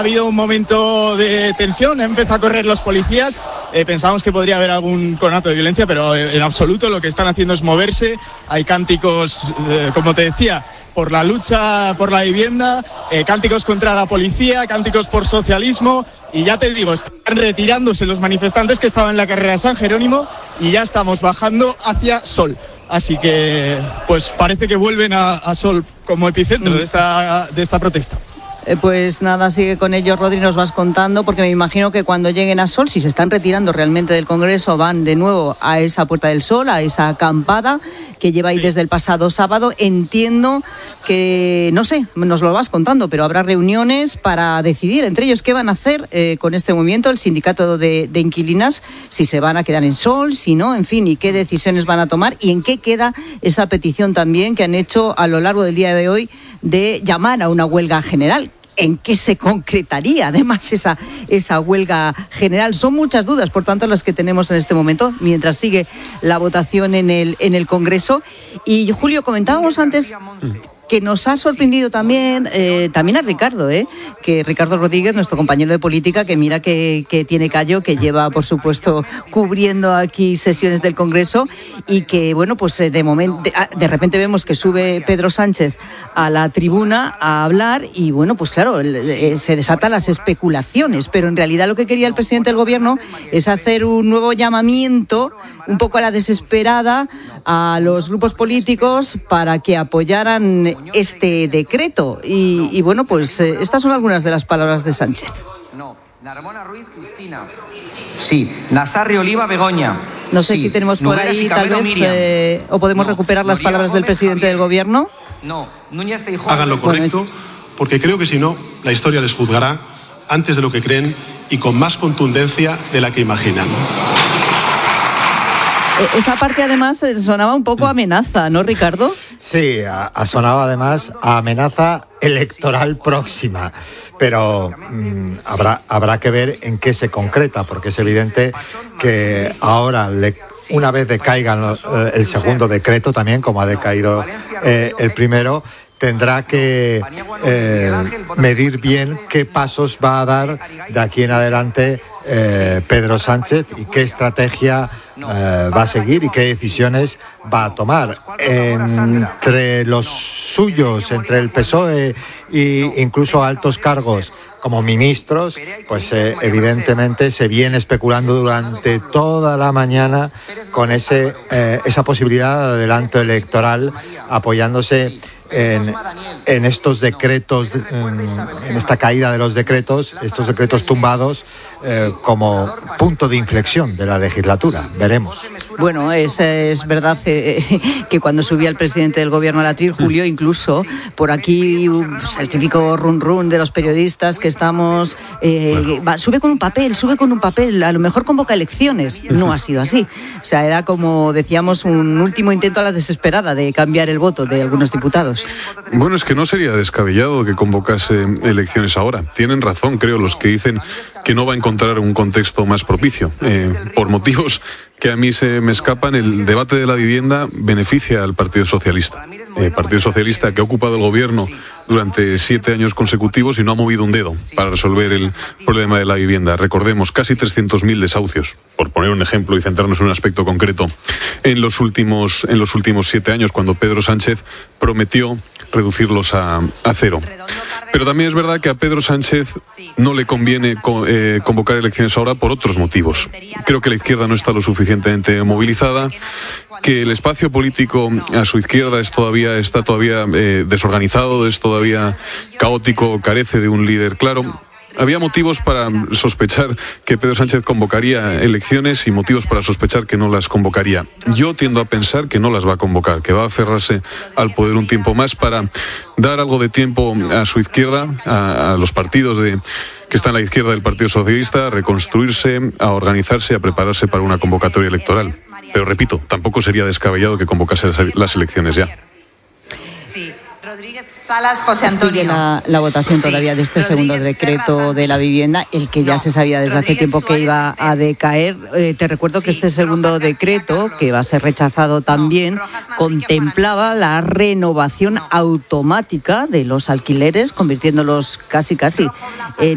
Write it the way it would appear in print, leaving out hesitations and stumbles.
Ha habido un momento de tensión, empezó a correr los policías, pensábamos que podría haber algún conato de violencia, pero en absoluto. Lo que están haciendo es moverse, hay cánticos, como te decía, por la lucha por la vivienda, cánticos contra la policía, cánticos por socialismo, y ya te digo, están retirándose los manifestantes que estaban en la carrera de San Jerónimo y ya estamos bajando hacia Sol. Así que pues parece que vuelven a Sol como epicentro de esta protesta. Pues nada, sigue con ellos, Rodri, nos vas contando, porque me imagino que cuando lleguen a Sol, si se están retirando realmente del Congreso, van de nuevo a esa Puerta del Sol, a esa acampada que lleva ahí desde el pasado sábado. Entiendo que, no sé, nos lo vas contando, pero habrá reuniones para decidir entre ellos qué van a hacer con este movimiento, el sindicato de inquilinas, si se van a quedar en Sol, si no, en fin, y qué decisiones van a tomar y en qué queda esa petición también que han hecho a lo largo del día de hoy de llamar a una huelga general. ¿En qué se concretaría además esa huelga general? Son muchas dudas, por tanto, las que tenemos en este momento, mientras sigue la votación en el Congreso. Y Julio, comentábamos antes que nos ha sorprendido también a Ricardo, que Ricardo Rodríguez, nuestro compañero de política, que mira que tiene callo, que lleva, por supuesto, cubriendo aquí sesiones del Congreso, y que, bueno, pues de repente vemos que sube Pedro Sánchez a la tribuna a hablar y, bueno, pues claro, se desatan las especulaciones, pero en realidad lo que quería el presidente del Gobierno es hacer un nuevo llamamiento, un poco a la desesperada, a los grupos políticos para que apoyaran este decreto. Y bueno, pues estas son algunas de las palabras de Sánchez. No, Narmona Ruiz Cristina. Sí, Nazarre Oliva Begoña. No sé si tenemos por ahí tal vez o podemos recuperar las palabras del presidente del Gobierno. No, Núñez Feijóo. Hagan lo correcto, porque creo que si no, la historia les juzgará antes de lo que creen y con más contundencia de la que imaginan. Esa parte además sonaba un poco amenaza, ¿no, Ricardo? Sí, sonaba además a amenaza electoral próxima, pero habrá que ver en qué se concreta, porque es evidente que ahora, una vez decaiga el segundo decreto también, como ha decaído el primero, tendrá que medir bien qué pasos va a dar de aquí en adelante Pedro Sánchez y qué estrategia va a seguir y qué decisiones va a tomar. Entre los suyos, entre el PSOE e incluso altos cargos como ministros, pues evidentemente se viene especulando durante toda la mañana con esa posibilidad de adelanto electoral, apoyándose en estos decretos, en esta caída de los decretos, estos decretos tumbados como punto de inflexión de la legislatura. Veremos. Bueno, es verdad que cuando subía el presidente del Gobierno al atril, Julio, incluso por aquí pues, el típico run de los periodistas que estamos sube con un papel, a lo mejor convoca elecciones. No ha sido así. O sea, era como decíamos un último intento a la desesperada de cambiar el voto de algunos diputados. Bueno, es que no sería descabellado que convocase elecciones ahora. Tienen razón, creo, los que dicen que no va a encontrar un contexto más propicio. Por motivos que a mí se me escapan, el debate de la vivienda beneficia al Partido Socialista. Partido Socialista que ha ocupado el gobierno durante 7 años consecutivos y no ha movido un dedo para resolver el problema de la vivienda. Recordemos, casi 300.000 desahucios, por poner un ejemplo y centrarnos en un aspecto concreto, en los últimos 7 años, cuando Pedro Sánchez prometió reducirlos a cero. Pero también es verdad que a Pedro Sánchez no le conviene convocar elecciones ahora por otros motivos. Creo que la izquierda no está lo suficientemente movilizada, que el espacio político a su izquierda está todavía desorganizado, es todavía caótico, carece de un líder claro. Había motivos para sospechar que Pedro Sánchez convocaría elecciones y motivos para sospechar que no las convocaría. Yo tiendo a pensar que no las va a convocar, que va a aferrarse al poder un tiempo más para dar algo de tiempo a su izquierda, a los partidos que están a la izquierda del Partido Socialista, a reconstruirse, a organizarse, a prepararse para una convocatoria electoral. Pero repito, tampoco sería descabellado que convocase las elecciones ya. Salas, José Antonio. Sigue la votación todavía de este segundo decreto de la vivienda, el que ya se sabía desde hace tiempo que iba a decaer. Te recuerdo que este segundo decreto, que va a ser rechazado también, contemplaba la renovación automática de los alquileres, convirtiéndolos casi en